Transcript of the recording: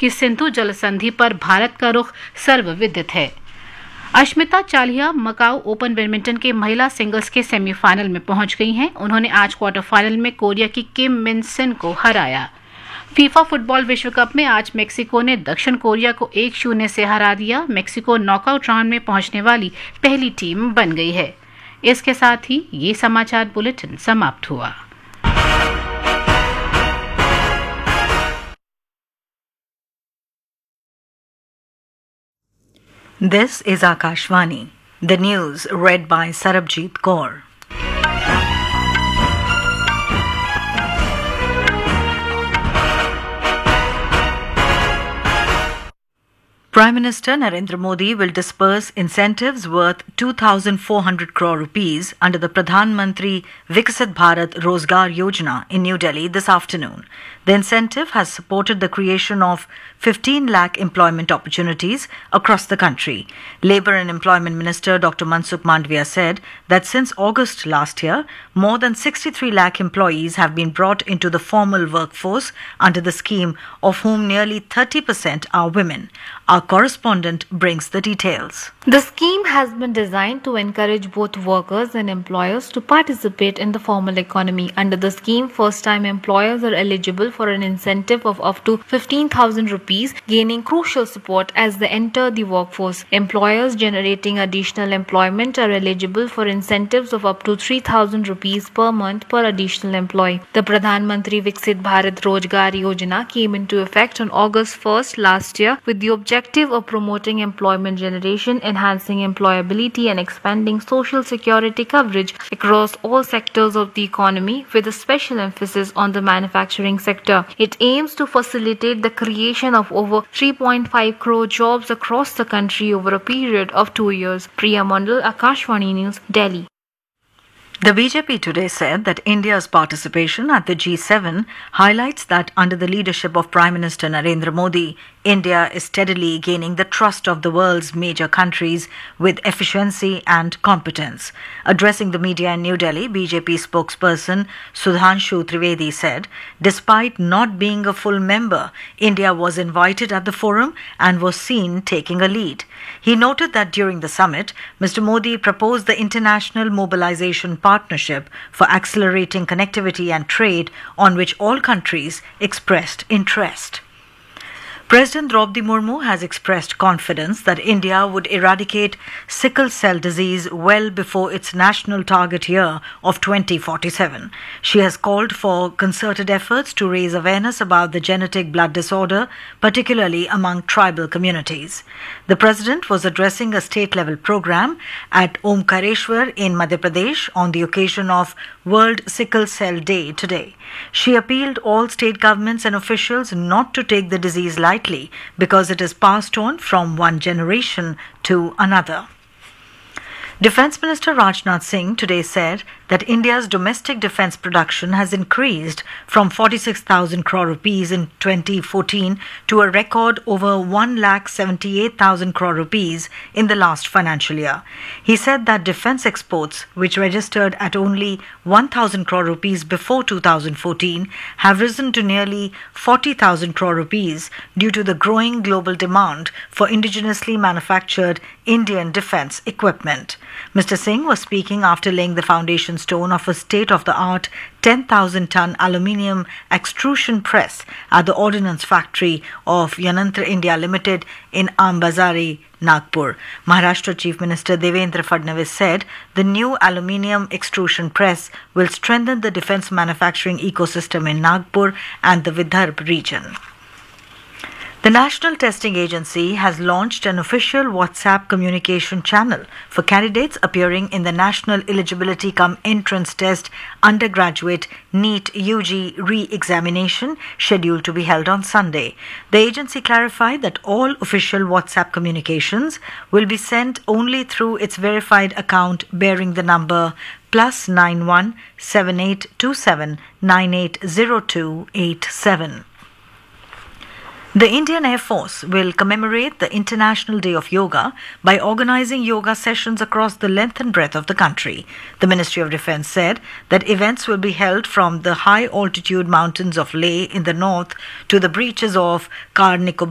कि सिंधु जल संधि पर भारत का रुख सर्वविदित है। अश्मिता चालिहा मकाऊ ओपन बैडमिंटन के महिला सिंगल्स के सेमीफाइनल में पहुंच गई हैं। उन्होंने आज क्वार्टर फाइनल में कोरिया की किम मिन सिन को हराया। फीफा फुटबॉल विश्व कप में आज मेक्सिको ने दक्षिण कोरिया को 1-0 से हरा दिया। मेक्सिको नॉकआउट राउंड में पहुंचने वाली पहली टीम बन गई है। इसके साथ ही ये समाचार बुलेटिन समाप्त हुआ। This is Akashvani. The news read by Sarabjit Kaur. Prime Minister Narendra Modi will disperse incentives worth 2,400 crore rupees under the Pradhan Mantri Viksit Bharat Rozgar Yojana in New Delhi this afternoon. The incentive has supported the creation of 15 lakh employment opportunities across the country. Labour and Employment Minister Dr. Mansukh Mandavia said that since August last year, more than 63 lakh employees have been brought into the formal workforce under the scheme, of whom nearly 30% are women. Our correspondent brings the details. The scheme has been designed to encourage both workers and employers to participate in the formal economy. Under the scheme, first-time employers are eligible for an incentive of up to 15,000 rupees, gaining crucial support as they enter the workforce. Employers generating additional employment are eligible for incentives of up to 3,000 rupees per month per additional employee. The Pradhan Mantri Viksit Bharat Rozgar Yojana came into effect on August 1st last year with the objective of promoting employment generation, enhancing employability and expanding social security coverage across all sectors of the economy with a special emphasis on the manufacturing sector. It aims to facilitate the creation of over 3.5 crore jobs across the country over a period of 2 years. Priya Mandal, Akashvani News, Delhi. The BJP today said that India's participation at the G7 highlights that under the leadership of Prime Minister Narendra Modi, India is steadily gaining the trust of the world's major countries with efficiency and competence. Addressing the media in New Delhi, BJP spokesperson Sudhanshu Trivedi said, despite not being a full member, India was invited at the forum and was seen taking a lead. He noted that during the summit, Mr. Modi proposed the International Mobilization Partnership for accelerating connectivity and trade, on which all countries expressed interest. President Draupadi Murmu has expressed confidence that India would eradicate sickle cell disease well before its national target year of 2047. She has called for concerted efforts to raise awareness about the genetic blood disorder, particularly among tribal communities. The President was addressing a state-level program at Omkareshwar in Madhya Pradesh on the occasion of World Sickle Cell Day today. She appealed all state governments and officials not to take the disease lightly because it is passed on from one generation to another. Defence Minister Rajnath Singh today said that India's domestic defence production has increased from 46,000 crore rupees in 2014 to a record over 1,78,000 crore rupees in the last financial year. He said that defence exports, which registered at only 1,000 crore rupees before 2014, have risen to nearly 40,000 crore rupees due to the growing global demand for indigenously manufactured Indian defence equipment. Mr. Singh was speaking after laying the foundation stone of a state-of-the-art 10,000-ton aluminium extrusion press at the Ordnance Factory of Yanantra India Limited in Ambazari, Nagpur. Maharashtra Chief Minister Devendra Fadnavis said the new aluminium extrusion press will strengthen the defence manufacturing ecosystem in Nagpur and the Vidarbha region. The National Testing Agency has launched an official WhatsApp communication channel for candidates appearing in the National Eligibility Cum Entrance Test undergraduate NEET UG re-examination scheduled to be held on Sunday. The agency clarified that all official WhatsApp communications will be sent only through its verified account bearing the number +91 7827 980287. The Indian Air Force will commemorate the International Day of Yoga by organizing yoga sessions across the length and breadth of the country. The Ministry of Defence said that events will be held from the high-altitude mountains of Leh in the north to the beaches of Car Nicobar